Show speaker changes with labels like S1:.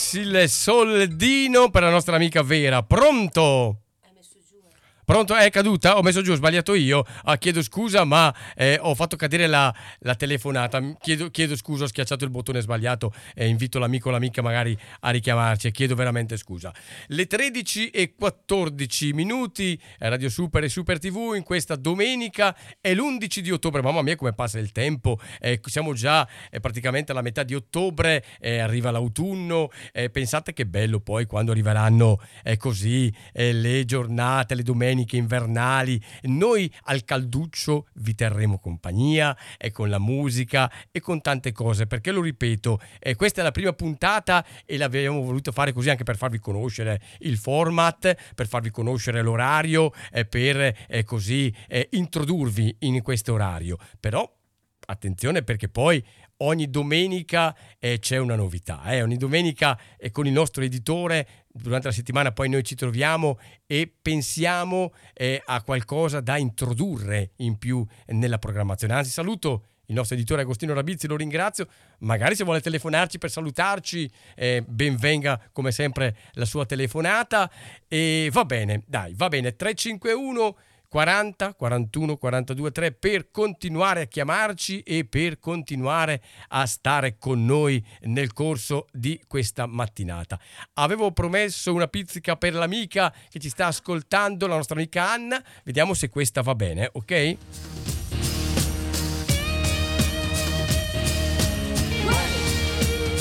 S1: il soldino per la nostra amica Vera. Pronto? Pronto? È caduta? Ho messo giù, ho sbagliato io. Chiedo scusa, ma ho fatto cadere la telefonata. Chiedo scusa, ho schiacciato il bottone sbagliato e invito l'amico o l'amica magari a richiamarci. Chiedo veramente scusa. Le 13:14 minuti, Radio Super e Super TV in questa domenica è l'11 di ottobre. Mamma mia, come passa il tempo. Siamo già praticamente alla metà di ottobre, arriva l'autunno. Pensate che bello poi quando arriveranno così le giornate, le domeniche invernali. Noi al calduccio vi terremo compagnia con la musica e con tante cose, perché lo ripeto, questa è la prima puntata e l'abbiamo voluto fare così anche per farvi conoscere il format, per farvi conoscere l'orario, per così introdurvi in questo orario. Però attenzione, perché poi ogni domenica c'è una novità. Ogni domenica con il nostro editore durante la settimana poi noi ci troviamo e pensiamo a qualcosa da introdurre in più nella programmazione. Anzi, saluto il nostro editore Agostino Rabizzi, lo ringrazio. Magari se vuole telefonarci per salutarci, ben venga come sempre la sua telefonata. E va bene, 351 40 41 42 3 per continuare a chiamarci e per continuare a stare con noi nel corso di questa mattinata. Avevo promesso una pizzica per l'amica che ci sta ascoltando, la nostra amica Anna. Vediamo se questa va bene, ok?